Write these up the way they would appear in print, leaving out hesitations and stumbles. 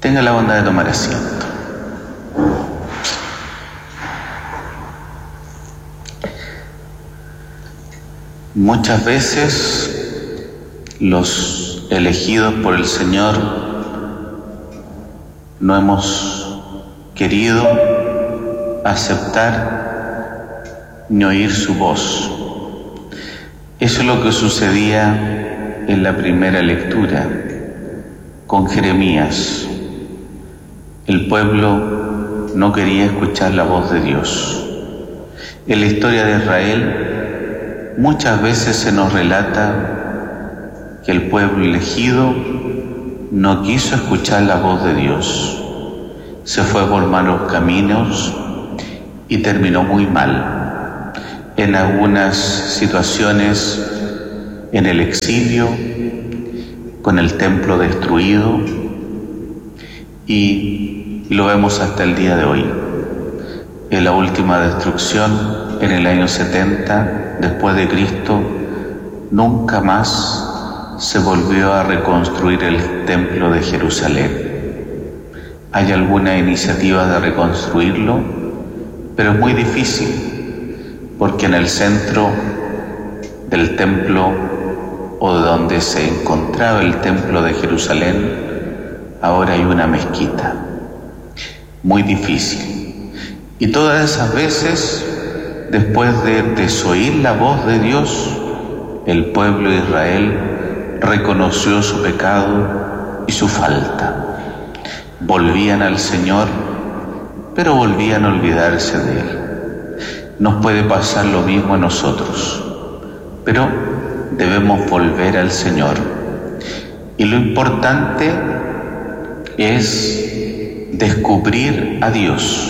Tenga la bondad de tomar asiento. Muchas veces los elegidos por el Señor no hemos querido aceptar ni oír su voz. Eso es lo que sucedía en la primera lectura con Jeremías. El pueblo no quería escuchar la voz de Dios. En la historia de Israel muchas veces se nos relata que el pueblo elegido no quiso escuchar la voz de Dios. Se fue por malos caminos y terminó muy mal. En algunas situaciones en el exilio, con el templo destruido, y lo vemos hasta el día de hoy. En la última destrucción, en el año 70 después de Cristo, nunca más se volvió a reconstruir el templo de Jerusalén. Hay alguna iniciativa de reconstruirlo, pero es muy difícil, porque en el centro del templo, o donde se encontraba el templo de Jerusalén, ahora hay una mezquita. Muy difícil. Y todas esas veces, después de desoír la voz de Dios, el pueblo de Israel reconoció su pecado y su falta. Volvían al Señor, pero volvían a olvidarse de Él. Nos puede pasar lo mismo a nosotros, pero debemos volver al Señor. Y lo importante es descubrir a Dios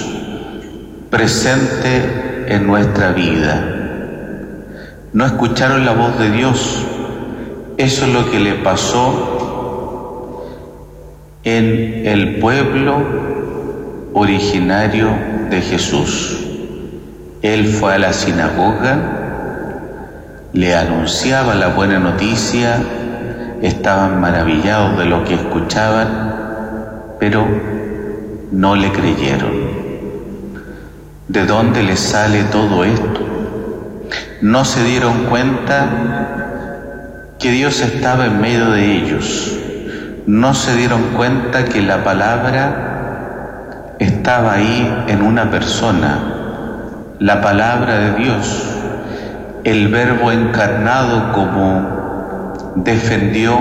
presente en nuestra vida. No escucharon la voz de Dios. Eso es lo que le pasó en el pueblo originario de Jesús. Él fue a la sinagoga, le anunciaba la buena noticia, estaban maravillados de lo que escuchaban, pero no le creyeron. ¿De dónde les sale todo esto? No se dieron cuenta que Dios estaba en medio de ellos. No se dieron cuenta que la palabra estaba ahí en una persona, la palabra de Dios, el Verbo encarnado, como defendió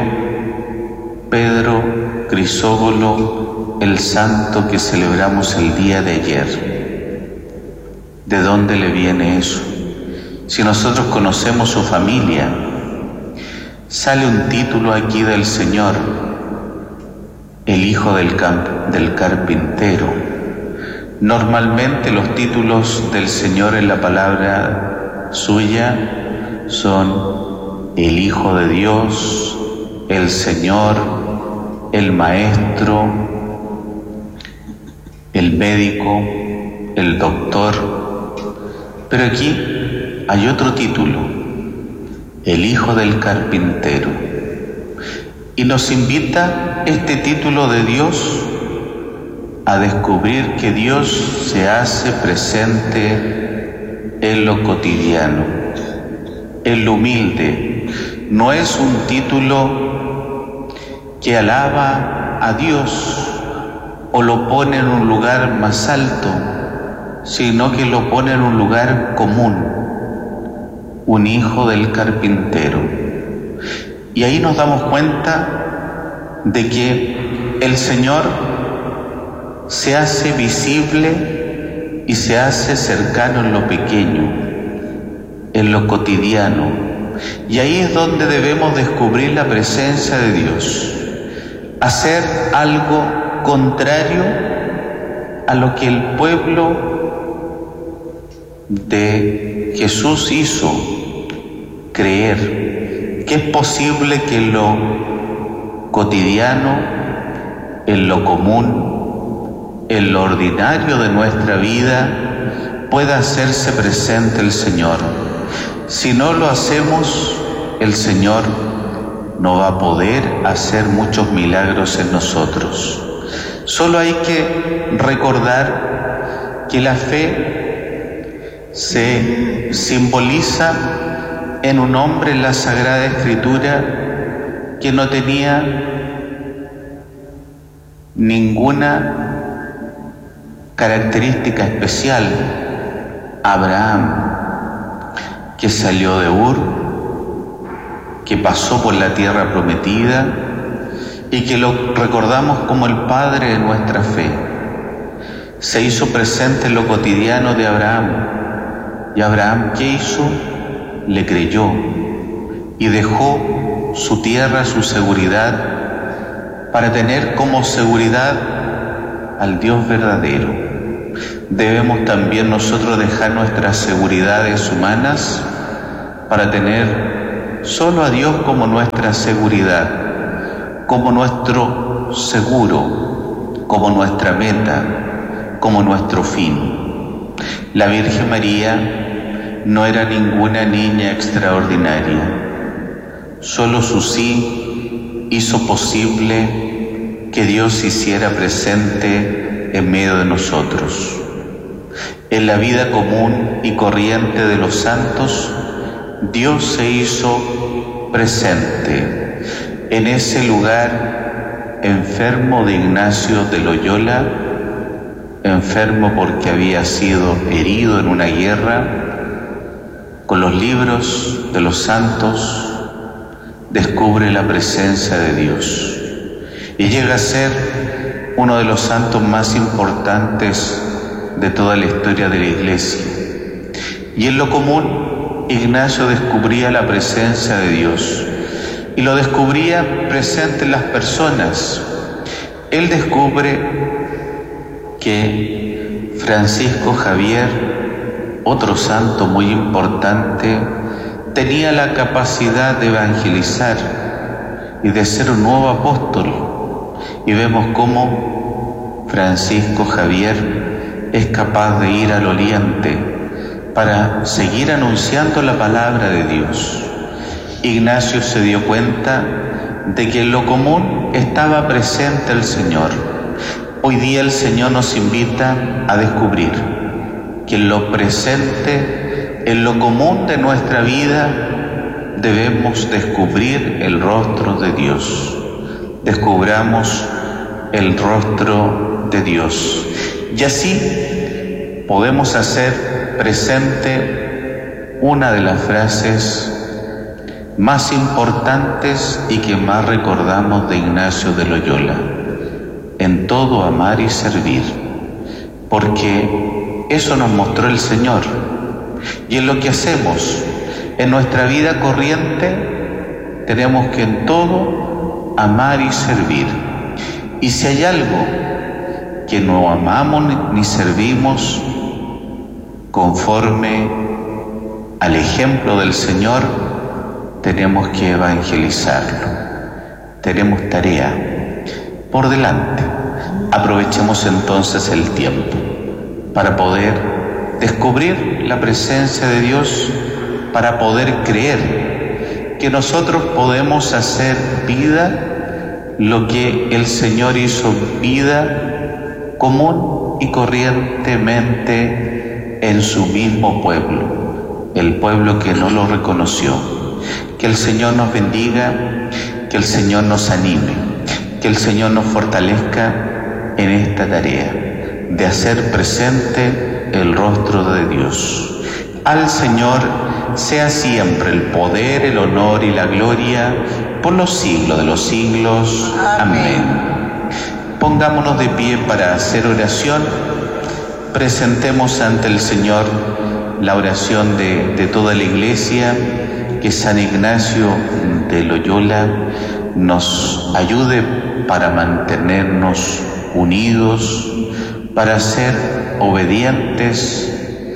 Pedro Crisógono, el santo que celebramos el día de ayer. ¿De dónde le viene eso? Si nosotros conocemos su familia, sale un título aquí del Señor, el hijo del carpintero. Normalmente los títulos del Señor en la palabra suya son el Hijo de Dios, el Señor, el Maestro, el médico, el doctor. Pero aquí hay otro título, el Hijo del Carpintero. Y nos invita este título de Dios a descubrir que Dios se hace presente en lo cotidiano, en lo humilde. No es un título que alaba a Dios o lo pone en un lugar más alto, sino que lo pone en un lugar común, un hijo del carpintero. Y ahí nos damos cuenta de que el Señor se hace visible y se hace cercano en lo pequeño, en lo cotidiano. Y ahí es donde debemos descubrir la presencia de Dios, hacer algo contrario a lo que el pueblo de Jesús hizo, creer que es posible que en lo cotidiano, en lo común, en lo ordinario de nuestra vida pueda hacerse presente el Señor. Si no lo hacemos, el Señor no va a poder hacer muchos milagros en nosotros. Solo hay que recordar que la fe se simboliza en un hombre en la Sagrada Escritura que no tenía ninguna característica especial. Abraham, que salió de Ur, que pasó por la tierra prometida y que lo recordamos como el padre de nuestra fe. Se hizo presente en lo cotidiano de Abraham. Y Abraham, ¿qué hizo? Le creyó y dejó su tierra, su seguridad, para tener como seguridad al Dios verdadero. Debemos también nosotros dejar nuestras seguridades humanas para tener solo a Dios como nuestra seguridad, como nuestro seguro, como nuestra meta, como nuestro fin. La Virgen María no era ninguna niña extraordinaria. Solo su sí hizo posible que Dios se hiciera presente en medio de nosotros. En la vida común y corriente de los santos, Dios se hizo presente. En ese lugar enfermo de Ignacio de Loyola, enfermo porque había sido herido en una guerra, con los libros de los santos descubre la presencia de Dios y llega a ser uno de los santos más importantes de toda la historia de la Iglesia. Y en lo común, Ignacio descubría la presencia de Dios y lo descubría presente en las personas. Él descubre que Francisco Javier, otro santo muy importante, tenía la capacidad de evangelizar y de ser un nuevo apóstol. Y vemos cómo Francisco Javier es capaz de ir al oriente para seguir anunciando la palabra de Dios. Ignacio se dio cuenta de que en lo común estaba presente el Señor. Hoy día el Señor nos invita a descubrir que en lo presente, en lo común de nuestra vida, debemos descubrir el rostro de Dios. Descubramos el rostro de Dios. Y así podemos hacer presente una de las frases más importantes y que más recordamos de Ignacio de Loyola: en todo amar y servir, porque eso nos mostró el Señor. Y en lo que hacemos en nuestra vida corriente tenemos que en todo amar y servir. Y si hay algo que no amamos ni servimos conforme al ejemplo del Señor, tenemos que evangelizarlo. Tenemos tarea por delante. Aprovechemos entonces el tiempo para poder descubrir la presencia de Dios, para poder creer que nosotros podemos hacer vida lo que el Señor hizo vida común y corrientemente en su mismo pueblo, el pueblo que no lo reconoció. Que el Señor nos bendiga, que el Señor nos anime, que el Señor nos fortalezca en esta tarea de hacer presente el rostro de Dios. Al Señor sea siempre el poder, el honor y la gloria por los siglos de los siglos. Amén. Pongámonos de pie para hacer oración. Presentemos ante el Señor la oración de toda la Iglesia. Que San Ignacio de Loyola nos ayude para mantenernos unidos, para ser obedientes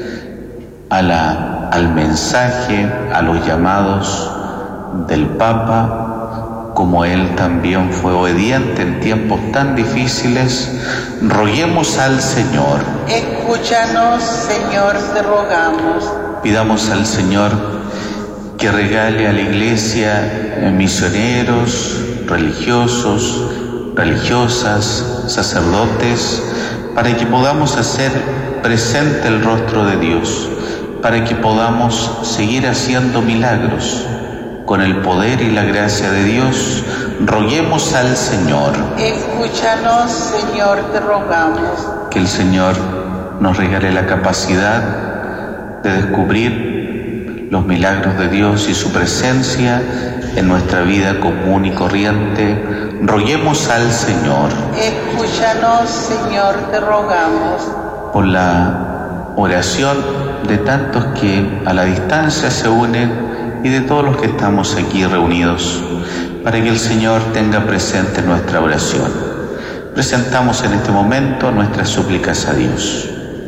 al mensaje, a los llamados del Papa, como él también fue obediente en tiempos tan difíciles. Roguemos al Señor. Escúchanos, Señor, te rogamos. Pidamos al Señor que regale a la Iglesia misioneros, religiosos, religiosas, sacerdotes, para que podamos hacer presente el rostro de Dios, para que podamos seguir haciendo milagros. Con el poder y la gracia de Dios, roguemos al Señor. Escúchanos, Señor, te rogamos. Que el Señor nos regale la capacidad de descubrir los milagros de Dios y su presencia en nuestra vida común y corriente. Roguemos al Señor. Escúchanos, Señor, te rogamos. Por la oración de tantos que a la distancia se unen y de todos los que estamos aquí reunidos, para que el Señor tenga presente nuestra oración. Presentamos en este momento nuestras súplicas a Dios.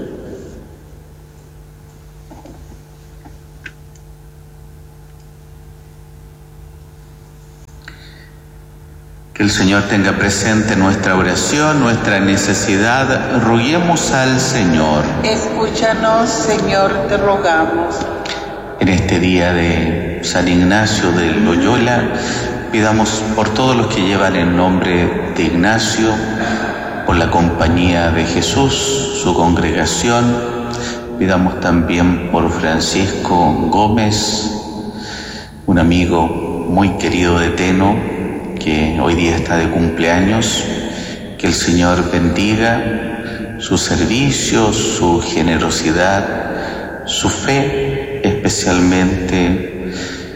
Que el Señor tenga presente nuestra oración, nuestra necesidad. Roguemos al Señor. Escúchanos, Señor, te rogamos. En este día de San Ignacio de Loyola, pidamos por todos los que llevan el nombre de Ignacio, por la Compañía de Jesús, su congregación. Pidamos también por Francisco Gómez, un amigo muy querido de Teno, que hoy día está de cumpleaños. Que el Señor bendiga su servicio, su generosidad, su fe, especialmente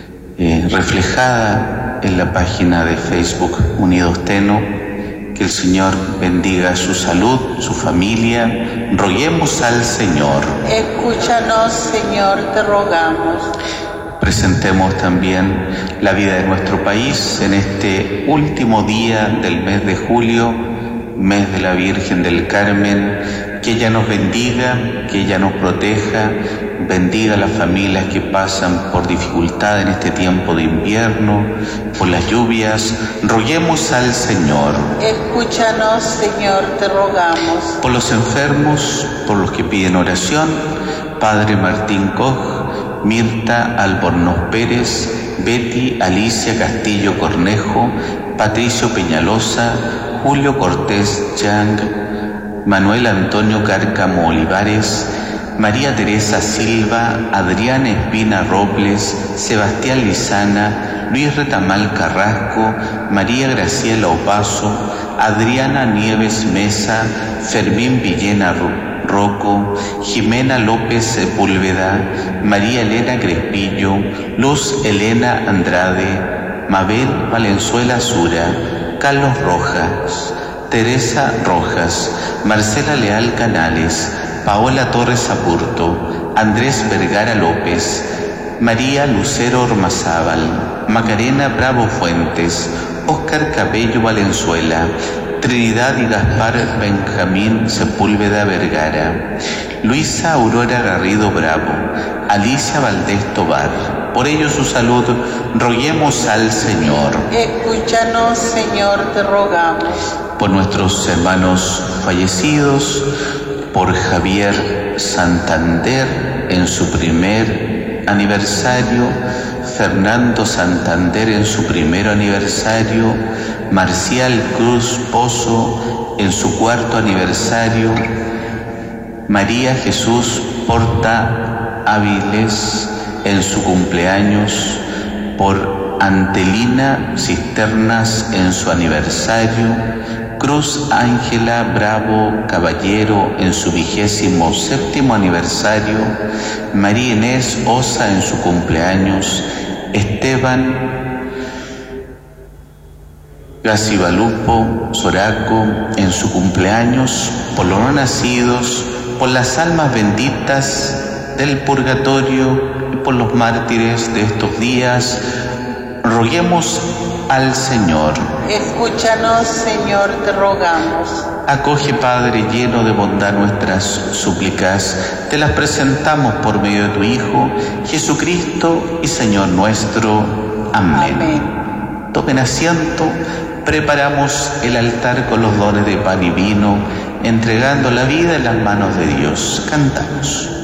reflejada en la página de Facebook Unidos Teno. Que el Señor bendiga su salud, su familia. Roguemos al Señor. Escúchanos, Señor, te rogamos. Presentemos también la vida de nuestro país en este último día del mes de julio, mes de la Virgen del Carmen. Que ella nos bendiga, que ella nos proteja, bendiga a las familias que pasan por dificultad en este tiempo de invierno, por las lluvias. Roguemos al Señor. Escúchanos, Señor, te rogamos. Por los enfermos, por los que piden oración, Padre Martín Koch, Mirta Albornoz Pérez, Betty Alicia Castillo Cornejo, Patricio Peñalosa, Julio Cortés Yang, Manuel Antonio Cárcamo Olivares, María Teresa Silva, Adriana Espina Robles, Sebastián Lizana, Luis Retamal Carrasco, María Graciela Opaso, Adriana Nieves Mesa, Fermín Villena Rocco, Jimena López Sepúlveda, María Elena Crespillo, Luz Elena Andrade, Mabel Valenzuela Sura, Carlos Rojas, Teresa Rojas, Marcela Leal Canales, Paola Torres Apurto, Andrés Vergara López, María Lucero Ormazábal, Macarena Bravo Fuentes, Óscar Cabello Valenzuela, Trinidad y Gaspar Benjamín Sepúlveda Vergara, Luisa Aurora Garrido Bravo, Alicia Valdés Tobar. Por ello su salud, roguemos al Señor. Escúchanos, Señor, te rogamos. Por nuestros hermanos fallecidos, por Javier Santander en su primer aniversario, Fernando Santander en su primer aniversario, Marcial Cruz Pozo en su cuarto aniversario, María Jesús Porta Áviles en su cumpleaños, por Antelina Cisternas en su aniversario, Cruz Ángela Bravo Caballero en su 27º aniversario, María Inés Osa en su cumpleaños, Esteban Gacibalupo Soraco en su cumpleaños, por los no nacidos, por las almas benditas del purgatorio y por los mártires de estos días. Roguemos al Señor. Escúchanos, Señor, te rogamos. Acoge, Padre, lleno de bondad nuestras súplicas. Te las presentamos por medio de tu Hijo, Jesucristo y Señor nuestro. Amén. Amén. Tomen asiento. Preparamos el altar con los dones de pan y vino, entregando la vida en las manos de Dios. Cantamos.